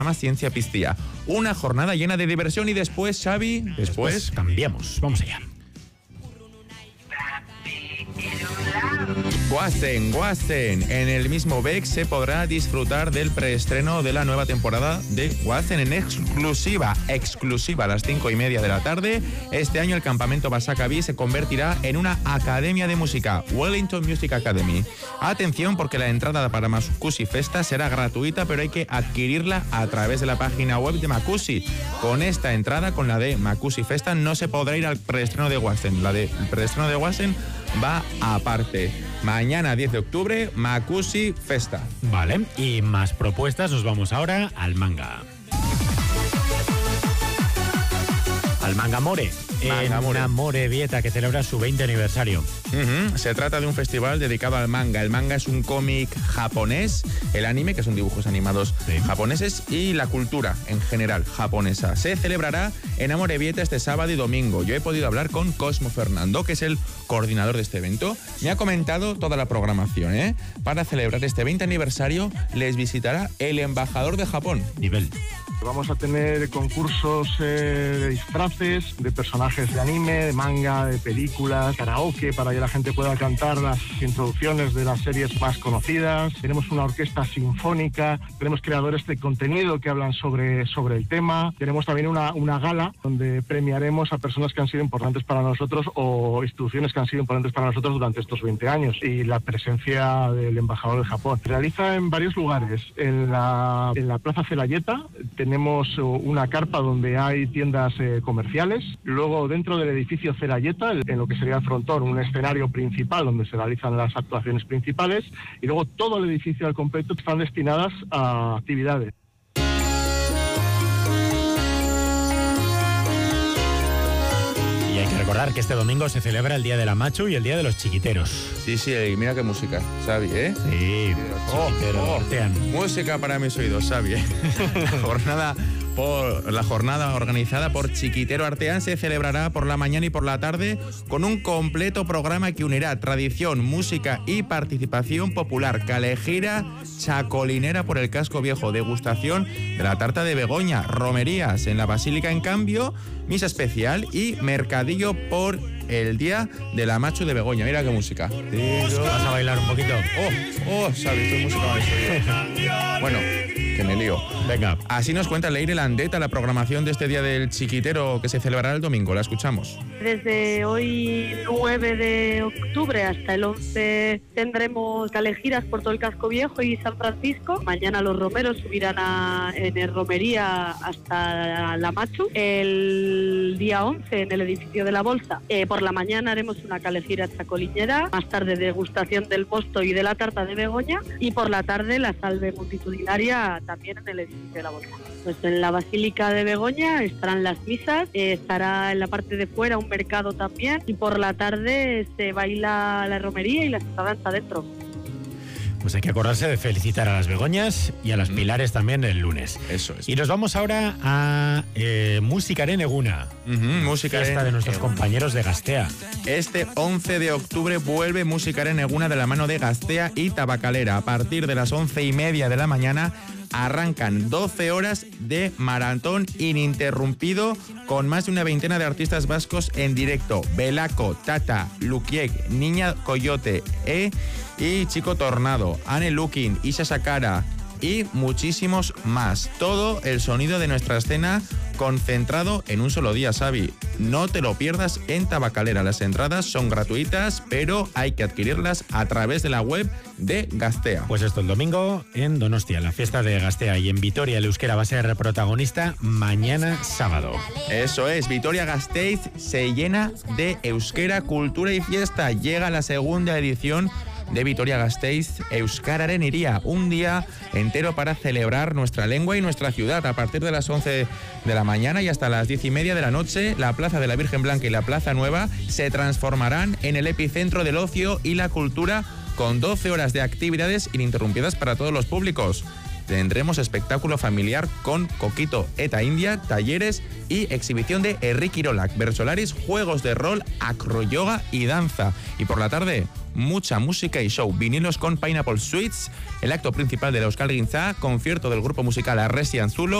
Ciencia Piztía. Una jornada llena de diversión y después, Xavi, después cambiamos. Vamos allá. Goazen. En el mismo Beck se podrá disfrutar del preestreno de la nueva temporada de Goazen en exclusiva a las 5:30 de la tarde. Este año el campamento Basakabi se convertirá en una academia de música, Wellington Music Academy. Atención, porque la entrada para Makusi Festa será gratuita, pero hay que adquirirla a través de la página web de Makusi. Con esta entrada, con la de Makusi Festa, no se podrá ir al preestreno de Goazen. El preestreno de Goazen va aparte. Mañana 10 de octubre, Makusi Festa. Vale, y más propuestas, nos vamos ahora al manga. Al Manga More, en Amorebieta, que celebra su 20 aniversario. Se trata de un festival dedicado al manga. El manga es un cómic japonés, el anime, que son dibujos animados japoneses, y la cultura en general japonesa. Se celebrará en Amorebieta este sábado y domingo. Yo he podido hablar con Cosmo Fernando, que es el coordinador de este evento. Me ha comentado toda la programación, ¿eh? Para celebrar este 20 aniversario les visitará el embajador de Japón. Nivel. Vamos a tener concursos de disfraces, de personajes de anime, de manga, de películas, karaoke para que la gente pueda cantar las introducciones de las series más conocidas. Tenemos una orquesta sinfónica, tenemos creadores de contenido que hablan sobre el tema. Tenemos también una gala donde premiaremos a personas que han sido importantes para nosotros o instituciones que han sido importantes para nosotros durante estos 20 años. Y la presencia del embajador de Japón. Se realiza en varios lugares. En la Plaza Celayeta tenemos una carpa donde hay tiendas comerciales. Luego, dentro del edificio Celayeta, en lo que sería el frontón, un escenario principal donde se realizan las actuaciones principales. Y luego todo el edificio al completo están destinadas a actividades. Y hay que recordar que este domingo se celebra el Día de la Machu y el Día de los Chiquiteros. Sí, mira qué música, Xavi, ¿eh? Sí, música para mis oídos, Xavi, ¿eh? La jornada organizada por Chiquitero Artean se celebrará por la mañana y por la tarde con un completo programa que unirá tradición, música y participación popular, calejera, chacolinera por el casco viejo, degustación de la tarta de Begoña, romerías en la Basílica, en cambio, misa especial y mercadillo por el Día de la Machu de Begoña. Mira qué música. ¿Vas a bailar un poquito? Xavi, esto es música. Bueno, que me lío. Venga. Así nos cuenta Leire Landeta la programación de este Día del Chiquitero que se celebrará el domingo. La escuchamos. Desde hoy 9 de octubre hasta el 11 tendremos calejiras por todo el casco viejo y San Francisco. Mañana los romeros subirán en el romería hasta la Machu. El día 11 en el edificio de la Bolsa. Por la mañana haremos una calejira chacolinera. Más tarde degustación del mosto y de la tarta de Begoña. Y por la tarde la salve multitudinaria también en el edificio de la Bolsa. Pues en la Basílica de Begoña estarán las misas, estará en la parte de fuera un mercado también y por la tarde se baila la romería y la danza adentro. Pues hay que acordarse de felicitar a las Begoñas y a las Pilares también el lunes. Eso es. Y nos vamos ahora a Musikaren Eguna. Fiesta de nuestros compañeros de Gastea. Este 11 de octubre vuelve Musikaren Eguna de la mano de Gastea y Tabacalera. A partir de las 11:30 de la mañana arrancan 12 horas de maratón ininterrumpido con más de una veintena de artistas vascos en directo. Belaco, Tata, Lukiek, Niña Coyote, y Chico Tornado, Anne Lukin, Isha Sakara y muchísimos más. Todo el sonido de nuestra escena concentrado en un solo día, Xavi. No te lo pierdas en Tabacalera. Las entradas son gratuitas, pero hay que adquirirlas a través de la web de Gastea. Pues esto el domingo en Donostia, la fiesta de Gastea, y en Vitoria el euskera va a ser protagonista mañana sábado. Eso es, Vitoria-Gasteiz se llena de euskera, cultura y fiesta. Llega la segunda edición de Vitoria-Gasteiz Euskararen Iría, un día entero para celebrar nuestra lengua y nuestra ciudad. A partir de las 11 de la mañana y hasta las 10:30 de la noche, la Plaza de la Virgen Blanca y la Plaza Nueva se transformarán en el epicentro del ocio y la cultura, con 12 horas de actividades ininterrumpidas para todos los públicos. tendremos espectáculo familiar con Coquito eta India, talleres y exhibición de Enrique Irolak, Versolaris, juegos de rol, acroyoga y danza. Y por la tarde, mucha música y show, vinilos con Pineapple Sweets, el acto principal de la Euskal Gintzá, concierto del grupo musical Arresi Anzulo,